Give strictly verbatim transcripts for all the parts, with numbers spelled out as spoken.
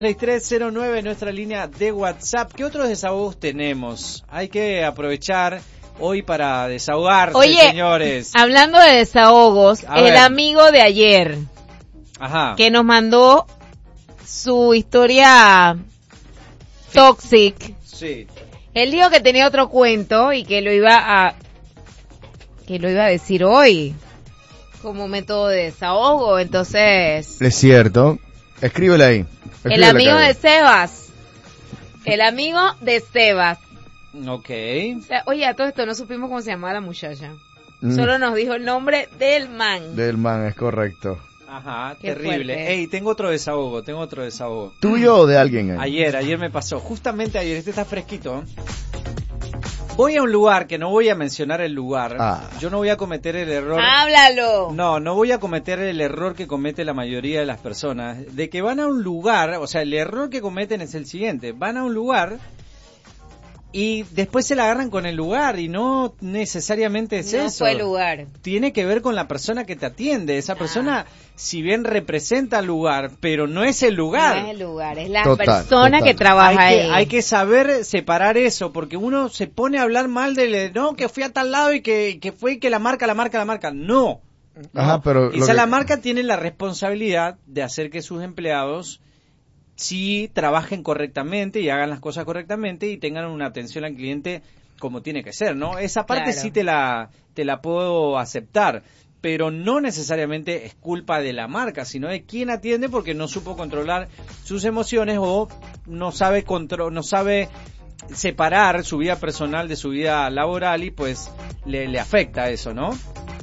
seis tres cero nueve, nuestra línea de WhatsApp. ¿Qué otros desahogos tenemos? Hay que aprovechar hoy para desahogarse, Oye, señores. Hablando de desahogos, A el ver. amigo de ayer, Ajá. que nos mandó su historia toxic, Sí. él dijo que tenía otro cuento y que lo iba a que lo iba a decir hoy como método de desahogo. Entonces, Es cierto. Escríbele ahí. el Escríbele amigo acá. de Sebas, el amigo de Sebas. Ok. O sea, oye, a todo esto no supimos cómo se llamaba la muchacha. Mm, Solo nos dijo el nombre del man. Del man, es correcto. Ajá, Qué terrible. fuerte. Ey, tengo otro desahogo, tengo otro desahogo. ¿Tuyo o de alguien ahí? Ayer, ayer me pasó, justamente ayer, este está fresquito. Voy a un lugar, que no voy a mencionar el lugar, Ah. yo no voy a cometer el error... Háblalo. No, no voy a cometer el error que comete la mayoría de las personas, de que van a un lugar, o sea, el error que cometen es el siguiente, van a un lugar y después se la agarran con el lugar y no necesariamente es No eso. fue el lugar. Tiene que ver con la persona que te atiende, esa persona, si bien representa el lugar, pero no es el lugar. No es el lugar, es la Total, persona total. que trabaja hay que, ahí. hay que saber separar eso, porque uno se pone a hablar mal de, no, que fui a tal lado y que, que fue y que la marca, la marca, la marca. No. Ajá, No. pero... lo Esa que- la marca tiene la responsabilidad de hacer que sus empleados sí trabajen correctamente y hagan las cosas correctamente y tengan una atención al cliente como tiene que ser, ¿no? Esa parte Claro. sí te la, te la puedo aceptar, pero no necesariamente es culpa de la marca, sino de quien atiende porque no supo controlar sus emociones o no sabe contro- no sabe separar su vida personal de su vida laboral y pues le, le afecta eso, ¿no?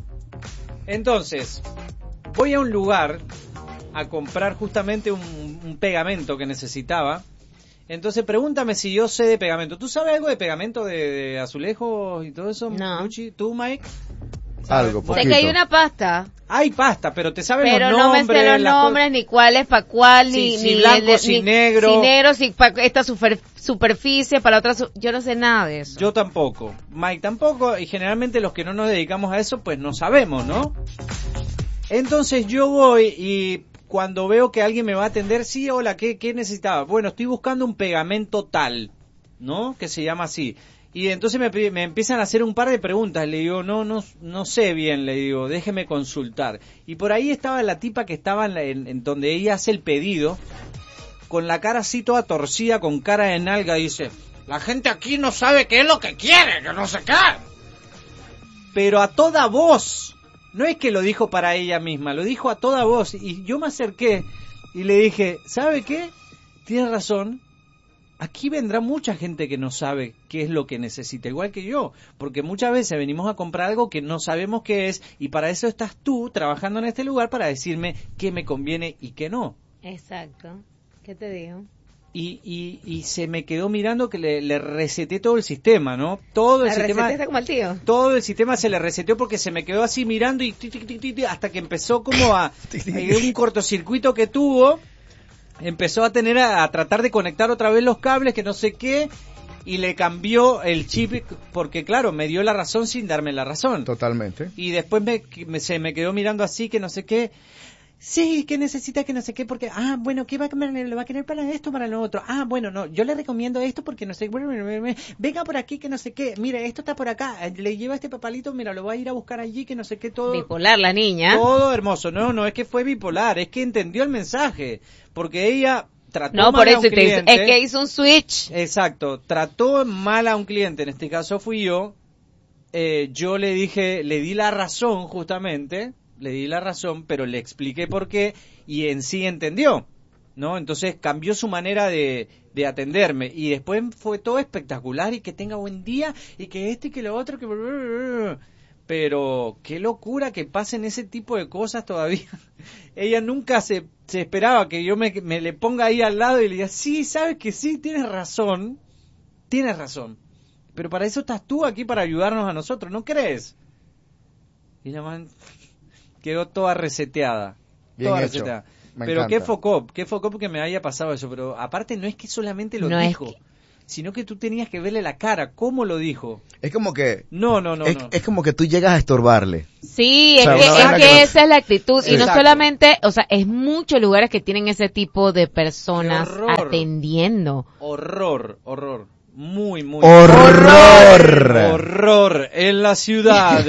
Entonces, voy a un lugar a comprar justamente un, un pegamento que necesitaba. Entonces, pregúntame si yo sé de pegamento. ¿Tú sabes algo de pegamento de, de azulejos y todo eso, No. Luchi? ¿Tú, Mike? ¿Sabes? Algo, Sé poquito. que hay una pasta, Hay pasta, pero te saben pero los no me nombres. sé los las nombres, ni cuál es para cuál, Sí, ni, si ni blanco, el de- si ni- negro. si negro, si para esta super- superficie, para la otra, su- yo no sé nada de eso. Yo tampoco, Mike tampoco, y generalmente los que no nos dedicamos a eso, pues no sabemos, ¿no? Entonces yo voy y cuando veo que alguien me va a atender, sí, hola, ¿qué, qué necesitaba? Bueno, estoy buscando un pegamento tal, ¿no? Que se llama así. Y entonces me, pi- me empiezan a hacer un par de preguntas, le digo, no, no, no sé bien, le digo, déjeme consultar. Y por ahí estaba la tipa que estaba en, la- en- en donde ella hace el pedido, con la cara así toda torcida, con cara de nalga, y dice, la gente aquí no sabe qué es lo que quiere, que no se qué. Pero a toda voz, no es que lo dijo para ella misma, lo dijo a toda voz, y yo me acerqué y le dije, ¿sabe qué? Tiene razón, aquí vendrá mucha gente que no sabe qué es lo que necesita, igual que yo, porque muchas veces venimos a comprar algo que no sabemos qué es, y para eso estás tú trabajando en este lugar para decirme qué me conviene y qué no. Exacto. ¿Qué te digo? Y, y, y se me quedó mirando que le, le reseté todo el sistema, ¿no? Todo el La sistema... receta está como el tío. Todo el sistema se le reseteó porque se me quedó así mirando y tic, tic, tic, tic, tic, hasta que empezó como a... eh, un cortocircuito que tuvo, empezó a tener a, a tratar de conectar otra vez los cables, que no sé qué, y le cambió el chip porque, claro, me dio la razón sin darme la razón. Totalmente. Y después me, me- se me quedó mirando así, que no sé qué. Sí, que necesita que no sé qué, porque, ah, bueno, ¿qué va a querer? ¿Lo va a querer para esto, para lo otro? Ah, bueno, no, yo le recomiendo esto porque no sé, venga por aquí, que no sé qué, mire, esto está por acá, le lleva este papalito, mira, lo va a ir a buscar allí, que no sé qué, todo. Bipolar la niña. Todo hermoso, no, no es que fue bipolar, es que entendió el mensaje, porque ella trató No, mal por a eso un te, cliente. es que hizo un switch. Exacto, trató mal a un cliente, en este caso fui yo, eh, yo le dije, le di la razón justamente, le di la razón, pero le expliqué por qué y en sí entendió, ¿no? Entonces cambió su manera de, de atenderme y después fue todo espectacular y que tenga buen día y que este y que lo otro, que... Pero qué locura que pasen ese tipo de cosas todavía. Ella nunca se, se esperaba que yo me, me le ponga ahí al lado y le diga, sí, sabes que sí, tienes razón, tienes razón. Pero para eso estás tú aquí, para ayudarnos a nosotros, ¿no crees? Y la man quedó toda reseteada. Bien toda hecho. reseteada. Me Pero encanta. qué focó, qué focó porque me haya pasado eso. Pero aparte no es que solamente lo No es dijo, que- sino que tú tenías que verle la cara, cómo lo dijo. Es como que... No, no, no, es, no. es como que tú llegas a estorbarle. Sí, O sea, es que, una es vaina que que no- esa es la actitud. Sí. Y no Exacto. solamente, o sea, es muchos lugares que tienen ese tipo de personas Qué horror. atendiendo. Horror, horror. Muy, muy. ¡Horror! Horror en la ciudad.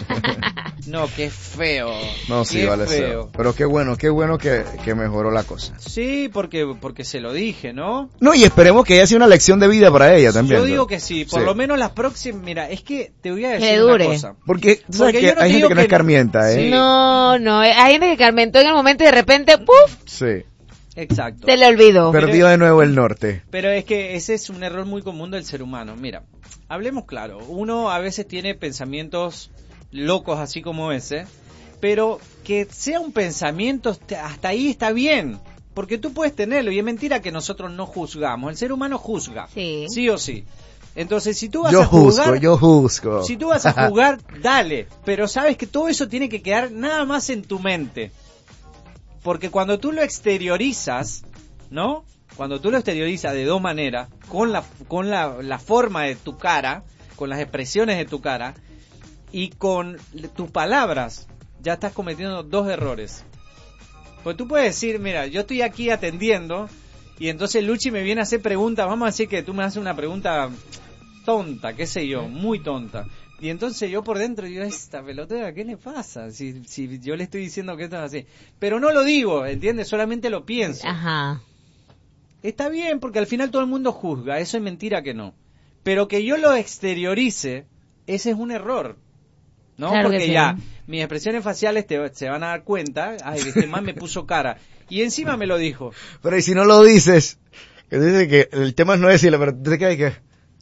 No, qué feo. No, sí, qué vale. feo. sí. Pero qué bueno, qué bueno que, que mejoró la cosa. Sí, porque, porque se lo dije, ¿no? No, y esperemos que haya sido una lección de vida para ella también. Yo ¿no? digo que sí, por Sí. lo menos las próximas, mira, es que te voy a Que decir dure. una cosa. Porque, tú sabes Porque que yo no hay te gente digo que no que es carmienta, ¿eh? Sí. No, no, eh, hay gente que carmentó en el momento y de repente, ¡puf! Sí. Exacto. Se le olvidó. Pero- Perdió de nuevo el norte. Pero es que ese es un error muy común del ser humano. Mira, hablemos claro, uno a veces tiene pensamientos locos así como ese, pero que sea un pensamiento, hasta ahí está bien, porque tú puedes tenerlo y es mentira que nosotros no juzgamos, el ser humano juzga, Sí. sí o sí. Entonces, si tú vas Yo a jugar, juzgo, yo juzgo. si tú vas a jugar, dale, pero sabes que todo eso tiene que quedar nada más en tu mente. Porque cuando tú lo exteriorizas, ¿no? Cuando tú lo exteriorizas de dos maneras, con la con la, la forma de tu cara, con las expresiones de tu cara y con tus palabras, ya estás cometiendo dos errores. Pues tú puedes decir, mira, yo estoy aquí atendiendo y entonces Luchi me viene a hacer preguntas, vamos a decir que tú me haces una pregunta tonta, qué sé yo, muy tonta. Y entonces yo por dentro digo, esta pelotera, ¿qué le pasa? Si, si yo le estoy diciendo que esto es así. Pero no lo digo, ¿entiendes? Solamente lo pienso. Ajá. Está bien, porque al final todo el mundo juzga, eso es mentira que no. Pero que yo lo exteriorice, ese es un error. ¿No? Claro que Porque sí. ya, mis expresiones faciales te, se van a dar cuenta, ay, este man me puso cara. Y encima me lo dijo. Pero y si no lo dices, que dice que el tema no es decirlo, pero te quedas que...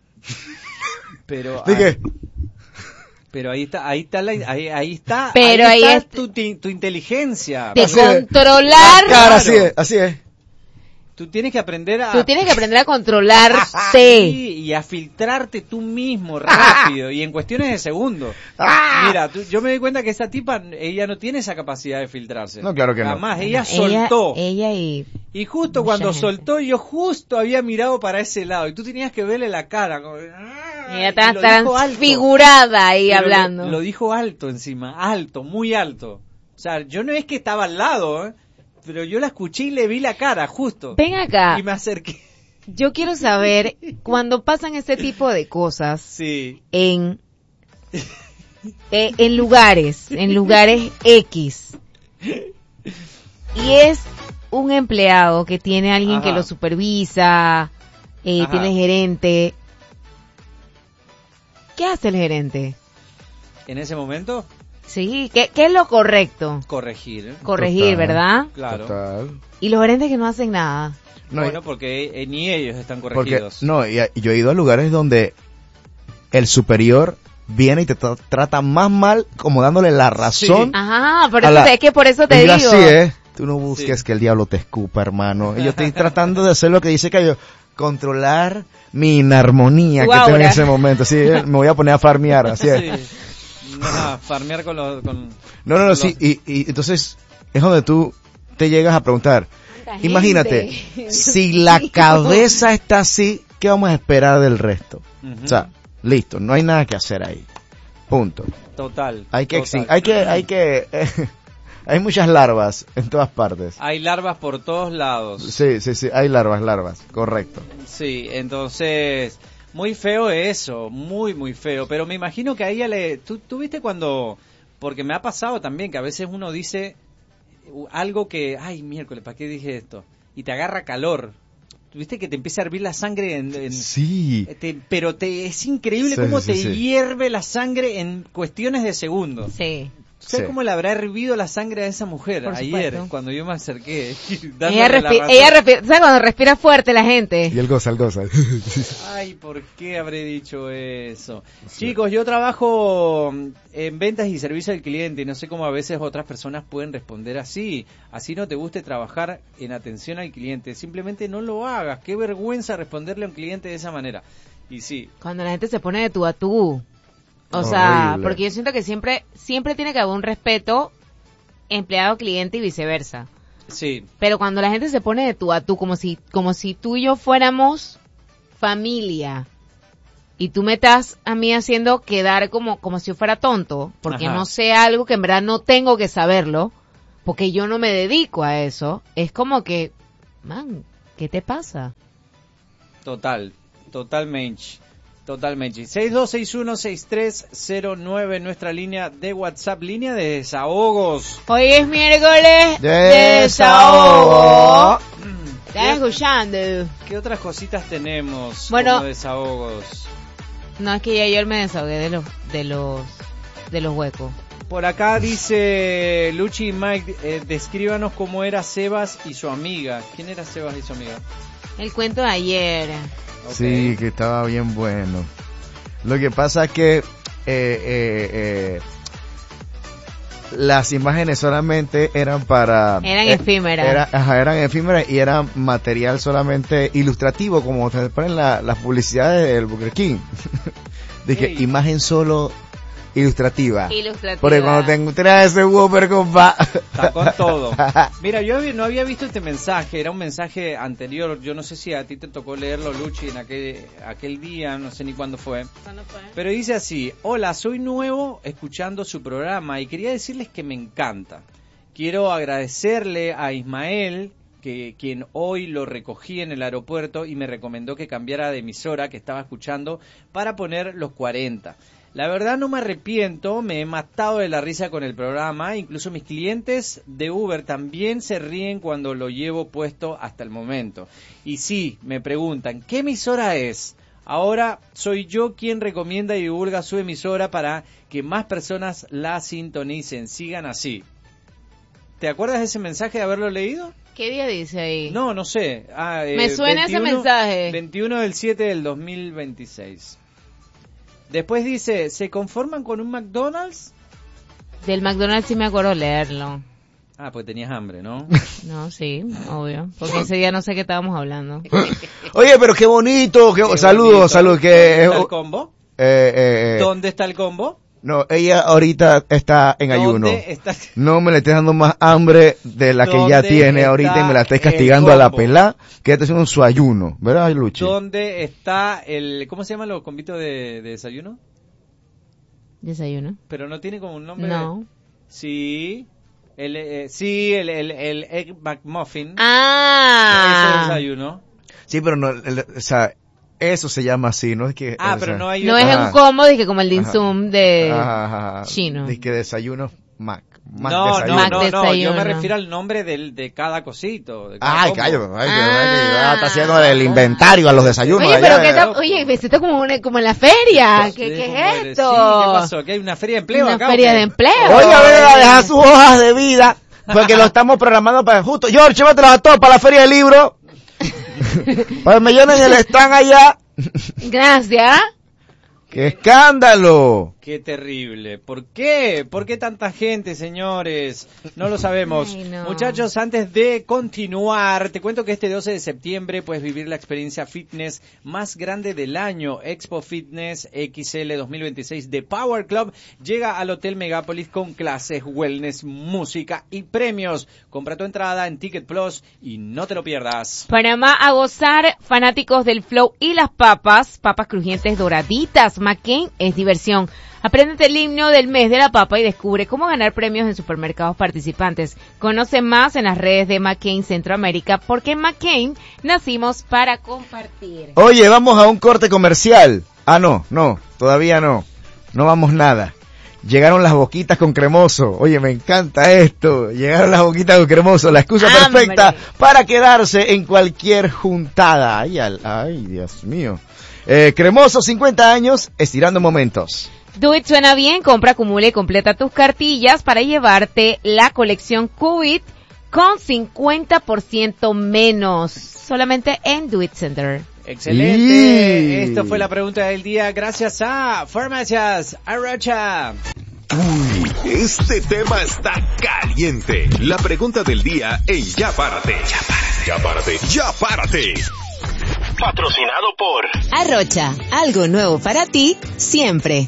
Pero... ¿De ay, qué? Pero ahí está, ahí está, la, ahí, ahí está, Pero ahí ahí está es- tu, ti- tu inteligencia. De Así es. controlar. Cara, así Claro. es, así es. Tú tienes que aprender a... Tú tienes que aprender a controlarte. Sí, y a filtrarte tú mismo rápido y en cuestiones de segundos. Mira, tú- yo me di cuenta que esta tipa, ella no tiene esa capacidad de filtrarse. No, claro que no. Jamás, ella soltó. Ella, ella y... Y justo mucha cuando gente. soltó, yo justo había mirado para ese lado y tú tenías que verle la cara. Como, ¡ah! Ella está Y lo dijo alto. transfigurada ahí Pero hablando. Lo, lo dijo alto encima, alto, muy alto. O sea, yo no es que estaba al lado, ¿eh? Pero yo la escuché y le vi la cara, justo. Ven acá, Y me acerqué. yo quiero saber, cuando pasan este tipo de cosas Sí. en, eh, en lugares, en lugares X, y es un empleado que tiene a alguien Ajá. que lo supervisa, eh, Ajá. tiene gerente, ¿qué hace el gerente? En ese momento, Sí, ¿qué, qué es lo correcto? corregir. ¿eh? Corregir, Total. ¿verdad? Claro. Total. Y los gerentes que no hacen nada. No, bueno, porque eh, ni ellos están porque, corregidos. no, y, y yo he ido a lugares donde el superior viene y te tra- trata más mal como dándole la razón. Ajá, por A eso la- es que por eso te Y digo. así es. Tú no busques Sí. que el diablo te escupa, hermano. Y yo estoy tratando de hacer lo que dice que yo, controlar mi inarmonía Tu que tengo en aura. ese momento. Sí, me voy a poner a farmear, así es. Sí. Ajá, farmear con los... Con... No, no, no, los- sí. Y, y entonces es donde tú te llegas a preguntar. Tanta Imagínate, gente. si la cabeza está así, ¿qué vamos a esperar del resto? Ujú. O sea, listo, no hay nada que hacer ahí. Punto. Total. Hay que, total. exin- hay que, hay que, hay muchas larvas en todas partes. Hay larvas por todos lados. Sí, sí, sí, hay larvas, larvas, correcto. Sí, entonces, muy feo eso, muy, muy feo. Pero me imagino que a ella le... ¿Tú, tú viste cuando...? Porque me ha pasado también que a veces uno dice uh, algo que... Ay, miércoles, ¿para qué dije esto? Y te agarra calor. ¿Tú viste que te empieza a hervir la sangre en... en- Sí. te- pero te, es increíble Sí, cómo sí, te sí. hierve la sangre en cuestiones de segundos. Sí. ¿Sabes Sí. cómo le habrá hervido la sangre a esa mujer Por ayer supuesto. cuando yo me acerqué? Ella, dándole la respi- razón? ella respira, ¿sabes cuando respira fuerte la gente? Y él goza, él goza. Ay, ¿por qué habré dicho eso? Chicos, yo trabajo en ventas y servicio al cliente y no sé cómo a veces otras personas pueden responder así. Así no te guste trabajar en atención al cliente. Simplemente no lo hagas. Qué vergüenza responderle a un cliente de esa manera. Y sí, Cuando la gente se pone de tú a tú. O sea, Horrible. porque yo siento que siempre siempre tiene que haber un respeto empleado-cliente y viceversa. sí, Pero cuando la gente se pone de tú a tú, como si como si tú y yo fuéramos familia. Y tú me estás a mí haciendo quedar como, como si yo fuera tonto, porque Ajá. no sé algo que en verdad no tengo que saberlo, porque yo no me dedico a eso. Es como que, man, ¿qué te pasa? Total, totalmente, totalmente. seis dos seis uno seis tres cero nueve, nuestra línea de WhatsApp, línea de desahogos. Hoy es miércoles de Desahogo. desahogo. ¿Estás escuchando? ¿Qué otras cositas tenemos Bueno. como desahogos? No, es que ya yo me desahogué de los, de los, de los huecos. Por acá dice Luchi y Mike, eh, descríbanos cómo era Sebas y su amiga. ¿Quién era Sebas y su amiga? El cuento de ayer. Ok. Sí, que estaba bien bueno. Lo que pasa es que eh, eh, eh, las imágenes solamente eran para... Eran eh, efímeras. Era, ajá, eran efímeras y eran material solamente ilustrativo, como te ponen la, las publicidades del Burger King. Dije, Ey. imagen solo ilustrativa. Ilustrativa. Porque cuando te encuentras ese Whopper, compa... Está con todo. Mira, yo había- no había visto este mensaje, era un mensaje anterior, yo no sé si a ti te tocó leerlo, Luchi, en aquel, aquel día, no sé ni cuándo fue. ¿Cuándo fue? Pero dice así: hola, soy nuevo escuchando su programa y quería decirles que me encanta. Quiero agradecerle a Ismael, que quien hoy lo recogí en el aeropuerto y me recomendó que cambiara de emisora que estaba escuchando para poner los cuarenta. La verdad no me arrepiento, me he matado de la risa con el programa, incluso mis clientes de Uber también se ríen cuando lo llevo puesto hasta el momento. Y sí, me preguntan, ¿qué emisora es? Ahora soy yo quien recomienda y divulga su emisora para que más personas la sintonicen, sigan así. ¿Te acuerdas de ese mensaje de haberlo leído? ¿Qué día dice ahí? No, no sé. Ah, eh, Me suena ese mensaje. veintiuno del siete del dos mil veintiséis. Después dice, ¿se conforman con un McDonald's? Del McDonald's sí me acuerdo leerlo. Ah, pues tenías hambre, ¿no? No, sí, obvio. Porque ese día no sé qué estábamos hablando. Oye, pero qué bonito. Qué, Qué saludos, bonito. saludos. Que, ¿Dónde eh, está el combo? eh, eh, ¿Dónde está el combo? no, ella ahorita está en ayuno. ¿Dónde está? No me le estés dando más hambre de la que ya ¿Dónde tiene ahorita y me la estés está el castigando a la combo? pelá, que está haciendo su ayuno, ¿verdad, Luchi? ¿Dónde está el... ¿Cómo se llaman los combitos de, de desayuno? ¿Desayuno? Pero no tiene como un nombre. No. Sí. El, eh, sí, el, el, el Egg McMuffin. Eso es Ah. desayuno. Sí, pero no, el- o sea, eso se llama así, no es que... Ah, o pero sea, no hay... No otro- es Ajá. un combo, dije como el dim Ajá. sum de... Ajá, ajá, ajá. chino. Dice que desayuno Mac. Mac No, no, desayuno. Mac no, no, yo desayuno. me refiero al nombre del, de cada cosito. De cada Ay, combo. callo, ay, que- Ah. ay, que ya está haciendo el inventario a los desayunos. Oye, allá. pero qué tal, oye, me siento como, una, como en la feria. ¿Qué, Sí, qué ¿cómo es eres? esto? Sí, ¿qué pasó? ¿Que hay una feria de empleo Una acá? o feria qué? de empleo. Oiga, venga a dejar sus hojas de vida, porque lo estamos programando para justo. George, llévatelos a todos para la feria del libro. Para que me llenen el stand allá. Gracias. ¡Qué escándalo! Qué terrible. ¿Por qué? ¿Por qué tanta gente, señores? No lo sabemos. Ay, no. Muchachos, antes de continuar, te cuento que este doce de septiembre puedes vivir la experiencia fitness más grande del año. Expo Fitness X L dos mil veintiséis de Power Club llega al Hotel Megápolis con clases, wellness, música y premios. Compra tu entrada en Ticket Plus y no te lo pierdas. Panamá a gozar, fanáticos del flow y las papas, papas crujientes doraditas. McCain es diversión. Apréndete el himno del mes de la papa y descubre cómo ganar premios en supermercados participantes. Conoce más en las redes de McCain Centroamérica, porque en McCain nacimos para compartir. Oye, vamos a un corte comercial. Ah, no, no, todavía no. No vamos nada. Llegaron las boquitas con cremoso. Oye, me encanta esto. Llegaron las boquitas con cremoso. La excusa ¡Hambre! perfecta para quedarse en cualquier juntada. Ay, al- ay Dios mío. Eh, cremoso, cincuenta años, estirando momentos. Do It suena bien, compra, acumula y completa tus cartillas para llevarte la colección Qubit con cincuenta por ciento menos. Solamente en Do It Center. Excelente. Y- Esto fue la pregunta del día gracias a Farmacias Arrocha. Uy, este tema está caliente. La pregunta del día en Ya Párate. Ya Párate. Ya Párate. Ya Párate. Patrocinado por Arrocha, algo nuevo para ti, siempre.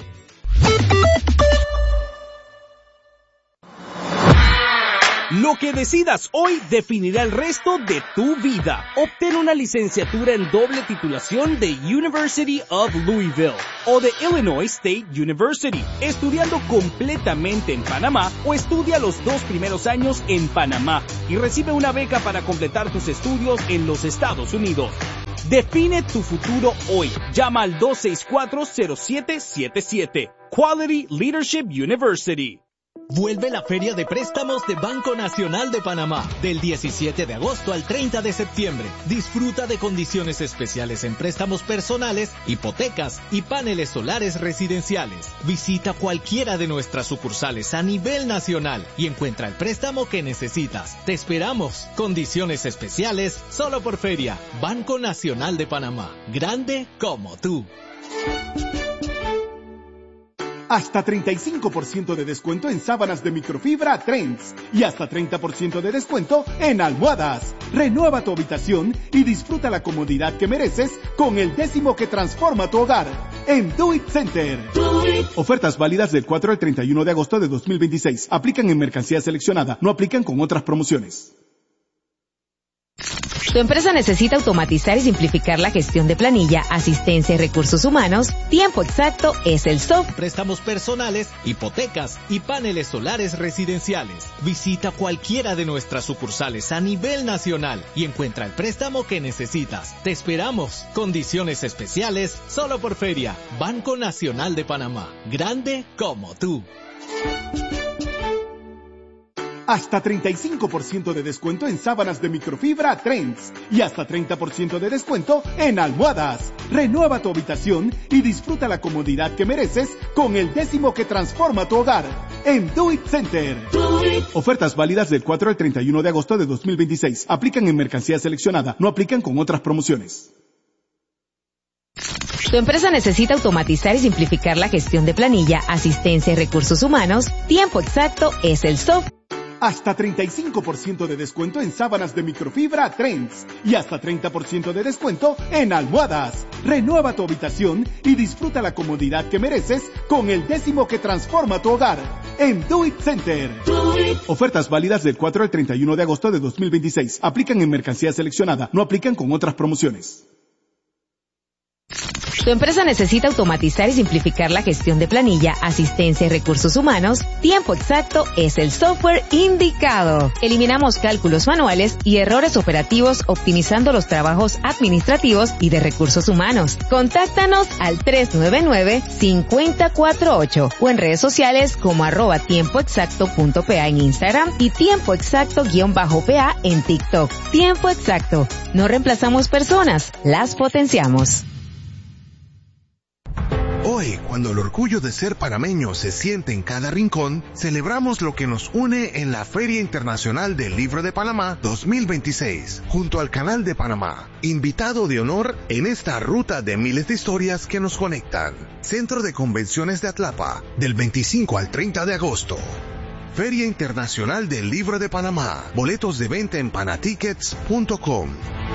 Lo que decidas hoy definirá el resto de tu vida. Obtén una licenciatura en doble titulación de University of Louisville o de Illinois State University, estudiando completamente en Panamá, o estudia los dos primeros años en Panamá y recibe una beca para completar tus estudios en los Estados Unidos. Define tu futuro hoy. Llama al dos seis cuatro, cero siete siete siete. Quality Leadership University. Vuelve la Feria de Préstamos de Banco Nacional de Panamá, del diecisiete de agosto al treinta de septiembre. Disfruta de condiciones especiales en préstamos personales, hipotecas y paneles solares residenciales. Visita cualquiera de nuestras sucursales a nivel nacional y encuentra el préstamo que necesitas. Te esperamos. Condiciones especiales solo por Feria. Banco Nacional de Panamá. Grande como tú. Hasta treinta y cinco por ciento de descuento en sábanas de microfibra Trends y hasta treinta por ciento de descuento en almohadas. Renueva tu habitación y disfruta la comodidad que mereces con el décimo que transforma tu hogar en Do It Center. Do It. Ofertas válidas del cuatro al treinta y uno de agosto de dos mil veintiséis. Aplican en mercancía seleccionada, no aplican con otras promociones. Tu empresa necesita automatizar y simplificar la gestión de planilla, asistencia y recursos humanos. Tiempo Exacto es el software. Préstamos personales, hipotecas y paneles solares residenciales. Visita cualquiera de nuestras sucursales a nivel nacional y encuentra el préstamo que necesitas. Te esperamos. Condiciones especiales solo por Feria. Banco Nacional de Panamá. Grande como tú. Hasta treinta y cinco por ciento de descuento en sábanas de microfibra Trends y hasta treinta por ciento de descuento en almohadas. Renueva tu habitación y disfruta la comodidad que mereces con el décimo que transforma tu hogar en Do It Center. Do It. Ofertas válidas del cuatro al treinta y uno de agosto de dos mil veintiséis. Aplican en mercancía seleccionada, no aplican con otras promociones. Tu empresa necesita automatizar y simplificar la gestión de planilla, asistencia y recursos humanos. Tiempo Exacto es el software. Hasta treinta y cinco por ciento de descuento en sábanas de microfibra Trends y hasta treinta por ciento de descuento en almohadas. Renueva tu habitación y disfruta la comodidad que mereces con el décimo que transforma tu hogar en Do It Center. Do It. Ofertas válidas del cuatro al treinta y uno de agosto de dos mil veintiséis. Aplican en mercancía seleccionada, no aplican con otras promociones. Tu empresa necesita automatizar y simplificar la gestión de planilla, asistencia y recursos humanos. Tiempo Exacto es el software indicado. Eliminamos cálculos manuales y errores operativos, optimizando los trabajos administrativos y de recursos humanos. Contáctanos al tres nueve nueve, cinco cero cuatro ocho o en redes sociales como arroba tiempoexacto.pa en Instagram y tiempoexacto-pa en TikTok. Tiempo Exacto. No reemplazamos personas, las potenciamos. Hoy, cuando el orgullo de ser panameño se siente en cada rincón, celebramos lo que nos une en la Feria Internacional del Libro de Panamá dos mil veintiséis, junto al Canal de Panamá, invitado de honor en esta ruta de miles de historias que nos conectan. Centro de Convenciones de Atlapa, del veinticinco al treinta de agosto. Feria Internacional del Libro de Panamá. Boletos de venta en panatickets punto com.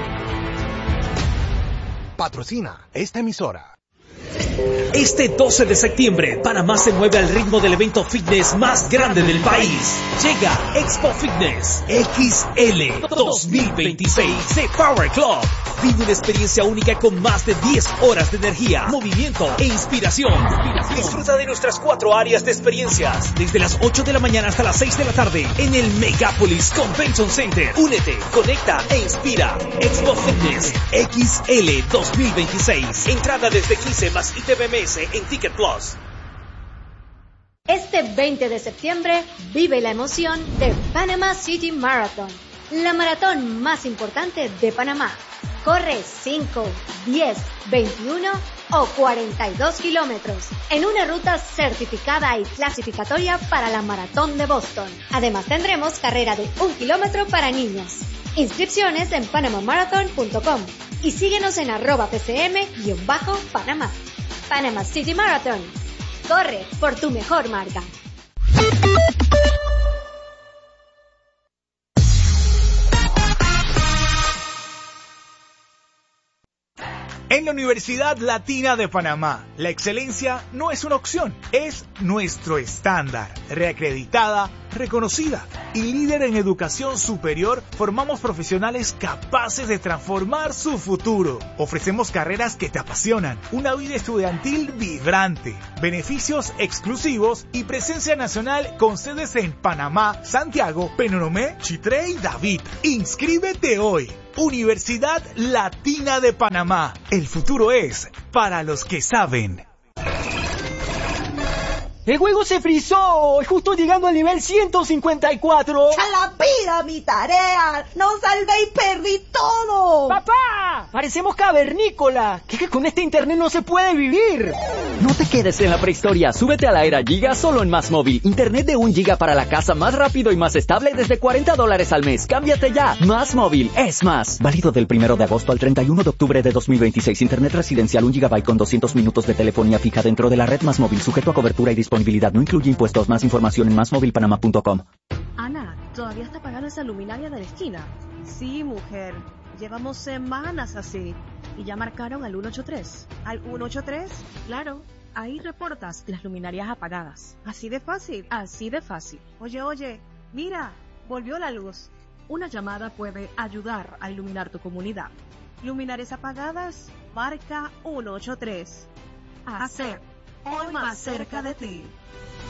Patrocina esta emisora. Este doce de septiembre, Panamá se mueve al ritmo del evento fitness más grande del país. Llega Expo Fitness X L dos mil veintiséis de Power Club. Vive una experiencia única con más de diez horas de energía, movimiento e inspiración. Disfruta de nuestras cuatro áreas de experiencias, desde las ocho de la mañana hasta las seis de la tarde, en el Megapolis Convention Center. Únete, conecta e inspira. Expo Fitness X L dos mil veintiséis. Entrada desde quince más I T V M S en Ticket Plus. Este veinte de septiembre vive la emoción de Panama City Marathon, la maratón más importante de Panamá. Corre cinco, diez, veintiuno o cuarenta y dos kilómetros en una ruta certificada y clasificatoria para la Maratón de Boston. Además tendremos carrera de un kilómetro para niños. Inscripciones en panama marathon punto com y síguenos en arroba pcm-panamá. Panama City Marathon. Corre por tu mejor marca. En la Universidad Latina de Panamá, la excelencia no es una opción, es nuestro estándar, reacreditada reconocida. Y líder en educación superior, formamos profesionales capaces de transformar su futuro. Ofrecemos carreras que te apasionan, una vida estudiantil vibrante, beneficios exclusivos y presencia nacional con sedes en Panamá, Santiago, Penonomé, Chitré y David. Inscríbete hoy. Universidad Latina de Panamá. El futuro es para los que saben. ¡El juego se frizó! ¡Justo llegando al nivel ciento cincuenta y cuatro! ¡Chalapira, mi tarea! ¡No salvé y perdí todo! ¡Papá! ¡Parecemos cavernícola! ¡Que con este internet no se puede vivir! No te quedes en la prehistoria. Súbete a la era Giga solo en Más Móvil. Internet de un giga para la casa más rápido y más estable desde cuarenta dólares al mes. Cámbiate ya. Más Móvil es más. Válido del primero de agosto al treinta y uno de octubre de dos mil veintiséis. Internet residencial un gigabyte con doscientos minutos de telefonía fija dentro de la red Más Móvil. Sujeto a cobertura y disponibilidad. Disponibilidad no incluye impuestos. Más información en más móvil panamá punto com. Ana, ¿todavía está pagando esa luminaria de la esquina? Sí, mujer. Llevamos semanas así. ¿Y ya marcaron al ciento ochenta y tres? ¿Al ciento ochenta y tres? Claro. Ahí reportas las luminarias apagadas. ¿Así de fácil? Así de fácil. Oye, oye, mira, volvió la luz. Una llamada puede ayudar a iluminar tu comunidad. Luminarias apagadas, marca ciento ochenta y tres. Hacer hoy más cerca de ti.